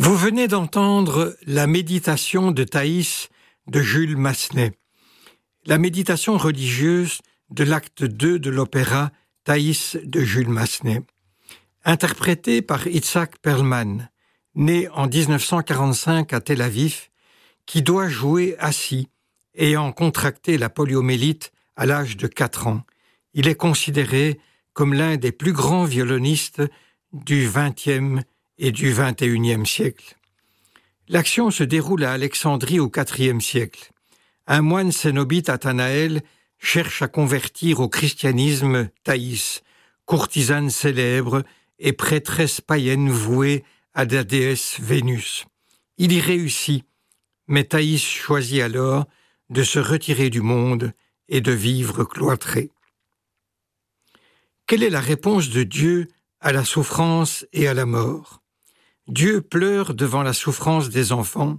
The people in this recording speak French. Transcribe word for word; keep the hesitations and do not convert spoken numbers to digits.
Vous venez d'entendre la méditation de Thaïs de Jules Massenet, la méditation religieuse de l'acte deux de l'opéra Thaïs de Jules Massenet, interprétée par Itzhak Perlman, né en dix-neuf cent quarante-cinq à Tel Aviv, qui doit jouer assis, ayant contracté la poliomyélite à l'âge de quatre ans. Il est considéré comme l'un des plus grands violonistes du vingtième et du vingt et unième siècle. L'action se déroule à Alexandrie au quatrième siècle. Un moine cénobite Athanaël cherche à convertir au christianisme Thaïs, courtisane célèbre et prêtresse païenne vouée à la déesse Vénus. Il y réussit, mais Thaïs choisit alors de se retirer du monde et de vivre cloîtrée. Quelle est la réponse de Dieu à la souffrance et à la mort ? Dieu pleure devant la souffrance des enfants